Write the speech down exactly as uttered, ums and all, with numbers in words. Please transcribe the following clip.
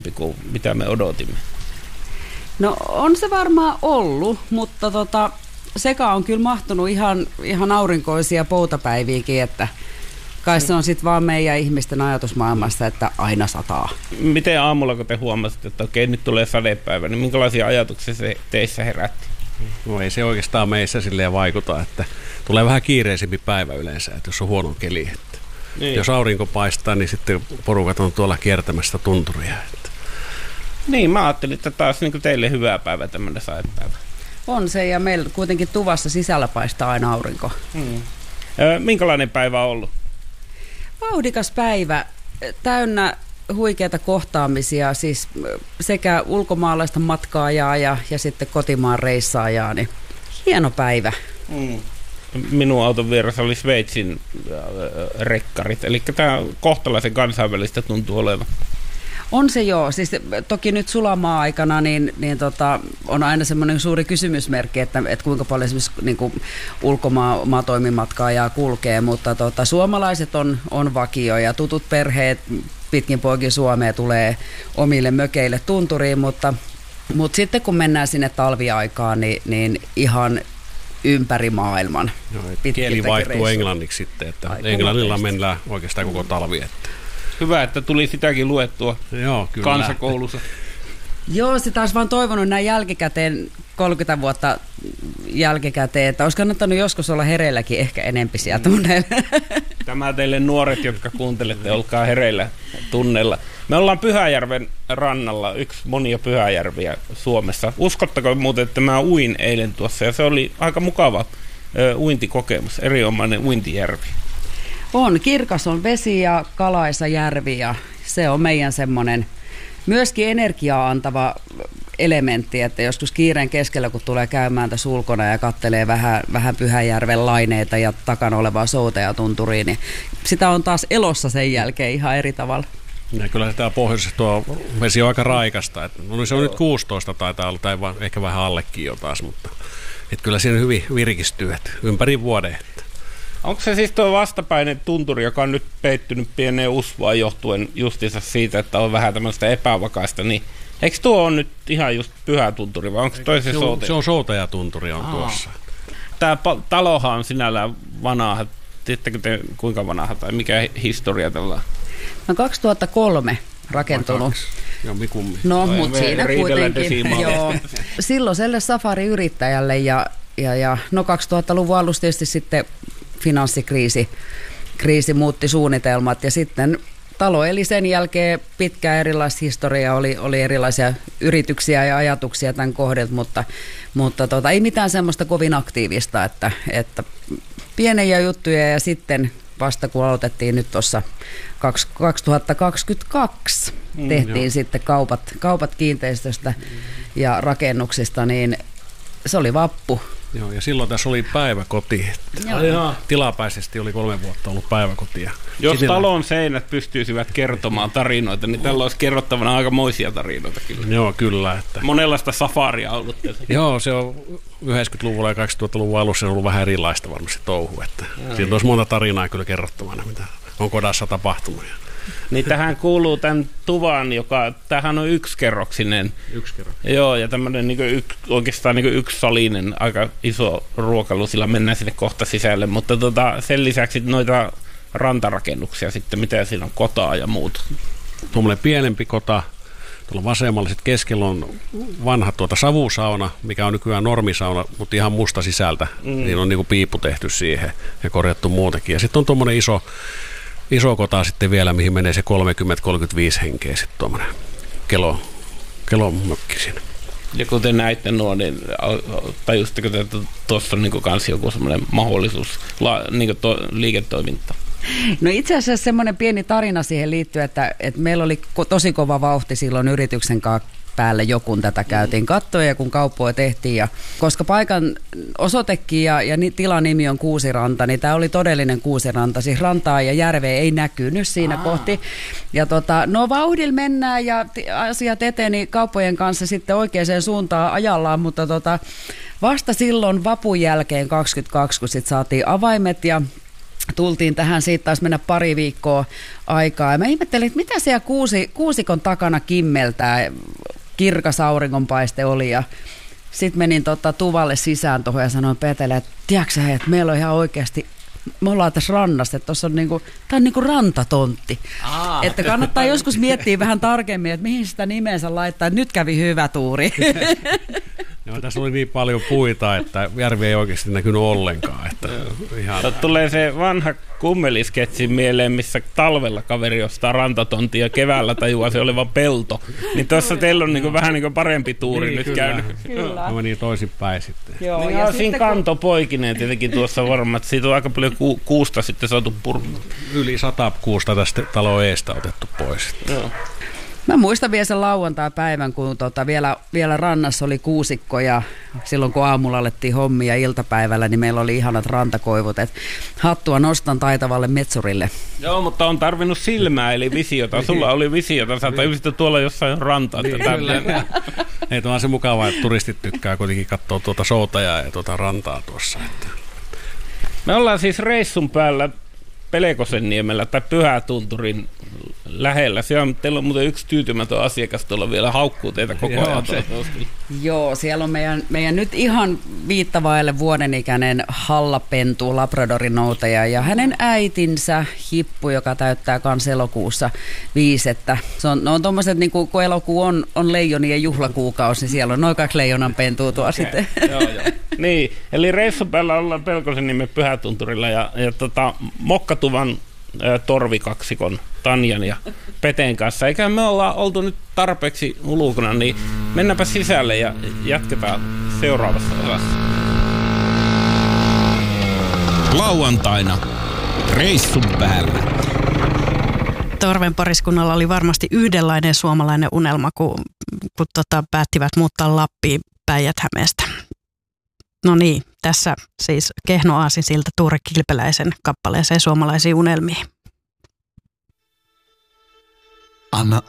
kuin mitä me odotimme? No on se varmaan ollut, mutta tota, sekä on kyllä mahtunut ihan, ihan aurinkoisia poutapäiviäkin, että kai se on sitten vaan meidän ihmisten ajatusmaailmassa, että aina sataa. Miten aamulla, kun te huomasitte, että okei, nyt tulee sadepäivä, niin minkälaisia ajatuksia se teissä herätti? No ei se oikeastaan meissä silleen vaikuta, että tulee vähän kiireisempi päivä yleensä, että jos on huono keli. Että niin. Jos aurinko paistaa, niin sitten porukat on tuolla kiertämässä tunturia. Että. Niin, mä ajattelin, että taas niin kuin teille hyvä päivä, tämmöinen sadepäivä. On se, ja meillä kuitenkin tuvassa sisällä paistaa aina aurinko. Hmm. Minkälainen päivä on ollut? Vauhdikas päivä, täynnä huikeita kohtaamisia, siis sekä ulkomaalaista matkaajaa ja, ja sitten kotimaan reissaajaa, niin hieno päivä. Mm. Minun auton vieressä oli Sveitsin äh, rekkarit, eli tämä kohtalaisen kansainvälistä tuntuu olevan. On se joo, siis toki nyt sulamaa-aikana niin, niin tota, on aina semmoinen suuri kysymysmerkki, että, että kuinka paljon esimerkiksi niin kuin ulkomaatoimimatkaajaa kulkee, mutta tota, suomalaiset on, on vakio ja tutut perheet pitkin poikin Suomea tulee omille mökeille tunturiin, mutta, mutta sitten kun mennään sinne talviaikaan, niin, niin ihan ympäri maailman. No, kieli vaihtuu englanniksi sitten, että aika englannilla nopeasti mennään oikeastaan koko talvi. Että. Hyvä, että tuli sitäkin luettua. Joo, kyllä. Kansakoulussa. Joo, sitä olisi vaan toivonut näin jälkikäteen, kolmekymmentä vuotta jälkikäteen, että olisi kannattanut joskus olla hereilläkin ehkä enempi siellä tunneilla. Tämä teille nuoret, jotka kuuntelette, olkaa hereillä tunnella. Me ollaan Pyhäjärven rannalla, yksi monia Pyhäjärviä Suomessa. Uskottako muuten, että mä uin eilen tuossa, ja se oli aika mukava ö, uintikokemus, erinomainen uintijärvi. On, kirkas on vesi ja kalaisa järvi, ja se on meidän semmoinen myöskin energiaa antava elementti, että joskus kiireen keskellä, kun tulee käymään tässä ulkona ja kattelee vähän, vähän Pyhäjärven laineita ja takana olevaa Soutaja-tunturia, niin sitä on taas elossa sen jälkeen ihan eri tavalla. Ja kyllä tämä pohjoisessa tuo vesi on aika raikasta. Että, no se on nyt kuusitoista taitaa olla, tai ehkä vähän allekin jo taas, mutta että kyllä siinä hyvin virkistyy, että ympäri vuoden. Että. Onko se siis tuo vastapäinen tunturi, joka on nyt peittynyt pieneen usvaan johtuen justiinsa siitä, että on vähän tämmöistä epävakaista, niin eikö tuo on nyt ihan just pyhä tunturi, vai onko toi se Soutaja? Se on Soutaja-tunturi on Aa. tuossa. Tämä talohan on sinällään vanha. Tiedättekö te kuinka vanha tai mikä historia tällä on? No kaksituhattakolme rakentunut. Joo, mikummi. No, mutta siinä kuitenkin. Joo. Silloiselle safariyrittäjälle ja, ja, ja no kaksituhattaluvun alussa tietysti sitten finanssikriisi kriisi muutti suunnitelmat ja sitten talo eli sen jälkeen pitkään erilaista historiaa, oli, oli erilaisia yrityksiä ja ajatuksia tämän kohdalta, mutta, mutta tota, ei mitään semmoista kovin aktiivista, että, että pieniä juttuja ja sitten vasta kun aloitettiin nyt tuossa kaksituhattakaksikymmentäkaksi mm, tehtiin jo. sitten kaupat, kaupat kiinteistöstä ja rakennuksista, niin se oli vappu. Joo, ja silloin tässä oli päiväkoti. Tilapäisesti oli kolme vuotta ollut päiväkotia. Jos Sitten talon seinät pystyisivät kertomaan tarinoita, niin tällä olisi kerrottavana aikamoisia tarinoita kyllä. Joo, kyllä. Että. Monenlaista safaria ollut. Joo, se on yhdeksänkymmentäluvulla ja kaksituhattaluvun alussa on ollut vähän erilaista varmasti touhu. Että siitä olisi monta tarinaa kyllä kerrottavana, mitä on kodassa tapahtunut. Niin tähän kuuluu tämän tuvan, joka, tämähän on yksikerroksinen. Yksikerroksinen. Joo, ja tämmöinen niin yks, oikeastaan niin yksisalinen, aika iso ruokailu, sillä mennään sinne kohta sisälle, mutta tota, sen lisäksi noita rantarakennuksia sitten, mitä siinä on, kotaa ja muuta. Tuommoinen pienempi kota, tuolla vasemmalla sitten keskellä on vanha tuota savusauna, mikä on nykyään normisauna, mutta ihan musta sisältä, mm. niin on niin kuin piippu tehty siihen ja korjattu muutenkin. Ja sitten on tuommoinen iso Iso kota sitten vielä, mihin menee se kolmekymmentä kolmekymmentäviisi henkeä sitten tuommoinen kelo, kelomökki siinä. Ja kuten näitte nuo, niin tajusitteko te, että tuossa on niin kans joku semmoinen mahdollisuus niin to, liiketoiminta? No itse asiassa semmoinen pieni tarina siihen liittyy, että, että meillä oli tosi kova vauhti silloin yrityksen kanssa päälle jo, kun tätä käytiin kattoja ja kun kauppoja tehtiin. Ja koska paikan osoitekin ja, ja tilan nimi on Kuusiranta, niin tämä oli todellinen Kuusiranta. Siis rantaa ja järveä ei näkynyt siinä Aa. kohti. Ja tota, no vauhdilla mennään ja asiat eteni kauppojen kanssa sitten oikeaan suuntaan ajallaan, mutta tota, vasta silloin vapun jälkeen kaksikymmentäkaksi, kun sitten saatiin avaimet ja tultiin tähän, siitä taisi mennä pari viikkoa aikaa. Ja mä ihmettelin, että mitä siellä kuusi, kuusikon takana kimmeltää, kirkas auringonpaiste oli ja sitten menin tota, tuvalle sisään tuohon ja sanoin Petelle, että tiedätkö sä, että meillä on ihan oikeasti, me ollaan tässä rannassa, että tuossa on niinku, tää on niinku rantatontti. Aa. Että kannattaa joskus miettiä vähän tarkemmin, että mihin sitä nimensä laittaa, että nyt kävi hyvä tuuri. No, tässä oli niin paljon puita, että järvi ei oikeasti näkynyt ollenkaan. Että ihan... Tulee se vanha kummelisketsi mieleen, missä talvella kaveri ostaa rantatontia ja keväällä tajuaa se oli vaan pelto. Niin tuossa teillä on niinku vähän niinku parempi tuuri niin, nyt kyllä. käynyt. Kyllä. Mä menin toisinpäin sitten. Joo, niin ja on siinä kun... kanto poikineen tietenkin tuossa varmaan, että siitä on aika paljon ku- kuusta sitten saatu purkua. Yli sata kuusta tästä talon eestä otettu pois. Joo. Mä muistan vielä sen lauantai-päivän, kun tota vielä, vielä rannassa oli kuusikko ja silloin kun aamulla alettiin hommia iltapäivällä, niin meillä oli ihanat rantakoivut. Et hattua nostan taitavalle metsurille. Joo, mutta on tarvinnut silmää, eli visiota. Sulla oli visiota, sä tajusit tuolla jossain rantaa. Niin, ei, on se mukavaa, että turistit tykkää kuitenkin katsoa tuota soutajaa ja tuota rantaa tuossa. Että. Me ollaan siis reissun päällä Pelekosenniemellä tai Pyhätunturin lähellä. Siellä on, teillä on muuten yksi tyytymätön asiakas tuolla vielä haukkuu teitä koko Joo, ajan. se. Joo, siellä on meidän, meidän nyt ihan viittavaille vuoden ikäinen hallapentu, labradorin noutaja ja hänen äitinsä Hippu, joka täyttää kans elokuussa viisi. Että se on, no on tommoset, niin kun, kun elokuu on, on leijonien juhlakuukausi, niin siellä on noin kaksi leijonan pentua tuo okay. sitten. Joo, joo. Niin, eli reissun päällä ollaan Pelkosenniemen Pyhätunturilla ja, ja tota, Mokkatuvan ä, torvikaksikon Tanjan ja Peten kanssa. Eikä me ollaan oltu nyt tarpeeksi ulkona, niin mennäänpä sisälle ja jatketaan seuraavassa osassa. Lauantaina reissun päällä. Torven pariskunnalla oli varmasti yhdenlainen suomalainen unelma, kun, kun tota, päättivät muuttaa Lappiin Päijät-Hämeestä. No niin, tässä siis Kehno Aasinsilta Tuure Kilpeläisen kappaleeseen Suomalaisiin unelmiin. Anna